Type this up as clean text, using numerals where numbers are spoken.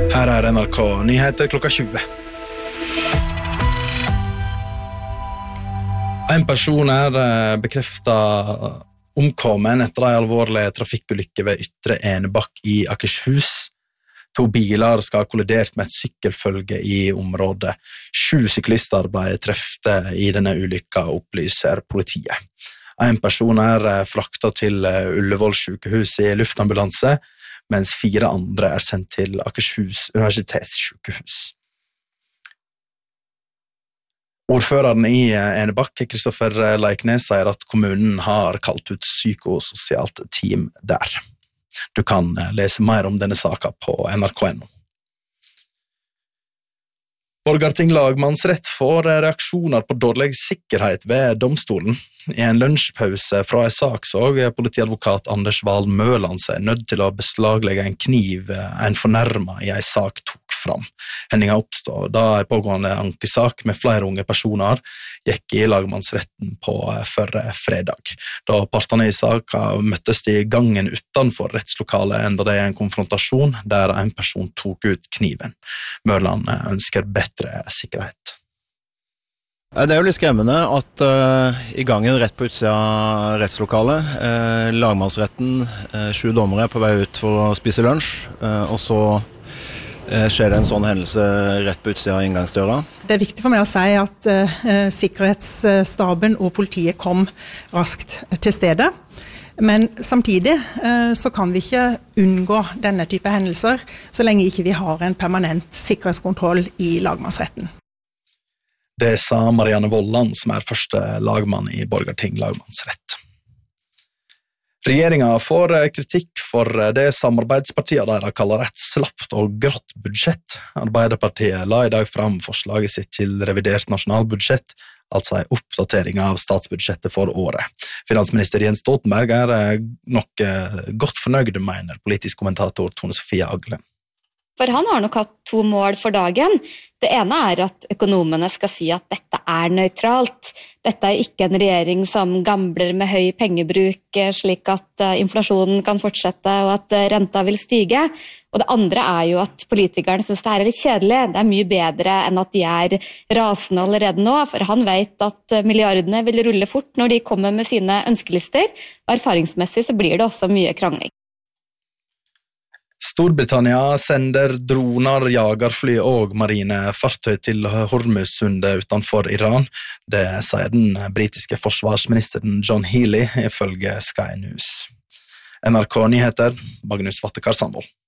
Her NRK Nyheter klokka 20. En person bekreftet omkommen etter en alvorlig trafikkulykke ved Ytre Enebakk i Akershus. 2 biler skal ha kollidert med et sykkelfølge i området. 7 syklister ble treffet i denne ulykka, opplyser politiet. En person fraktet til Ullevål sykehus i luftambulanse, mens 4 andre sendt til Akershus universitetssykehus. Ordføreren i Enebakk, Kristoffer Leiknes, sier at kommunen har kalt ut psykososialt team der. Du kan lese mer om denne saken på nrk.no. Borgarting lagmannsrett får reaksjoner på dårlig sikkerhet ved domstolen. I en lunsjpause fra en sak så politiadvokat Anders Wahl Møland seg nødt til å beslaglegge en kniv en fornærmet i en sak tok fram. Hendinga oppstod da en pågående ankesak med flere unge personer gikk i lagmannsretten på forrige fredag. Da partene i saken møttes i gangen utenfor rettslokalet enda det en konfrontasjon der en person tok ut kniven. Møland ønsker bedre sikkerhet. Det jo litt skremmende at i gangen rett på utsida av rettslokalet, lagmannsretten, 7 dommere på vei ut for å spise lunsj, og så skjer det en sånn hendelse rett på utsida av inngangsdøra. Det viktig for meg å si at sikkerhetsstaben og politiet kom raskt til stedet. Men samtidig så kan vi ikke unngå denne type hendelser så lenge ikke vi har en permanent sikkerhetskontroll i lagmannsretten. Det sa Marianne Volland, som første lagmann i Borgarting lagmannsrett. Regjeringen får kritikk for det samarbeidspartiet der kaller et slappt og grått budsjett. Arbeiderpartiet la i dag fram forslaget sitt til revidert nasjonalbudsjett, altså en oppdatering av statsbudsjettet for året. Finansminister Jens Stoltenberg nok godt fornøyd, mener politisk kommentator Tone Sofie Aglen. For han har nok hatt 2 mål for dagen. Det ene at økonomene skal si at dette nøytralt. Dette ikke en regjering som gambler med høy pengebruk, slik at inflasjonen kan fortsette og at renta vil stige. Og det andre jo at politikerne synes det litt kjedelig. Det mye bedre enn at de rasende allerede nå, for han vet at milliardene vil rulle fort når de kommer med sine ønskelister, og erfaringsmessig så blir det også mye krangling. Storbritannia sender droner, jagerfly og marine fartøy til Hormuzsundet utenfor Iran. Det sier den britiske forsvarsministeren John Healey ifølge Sky News. NRK Nyheter, Magnus Vattekar Sandvold.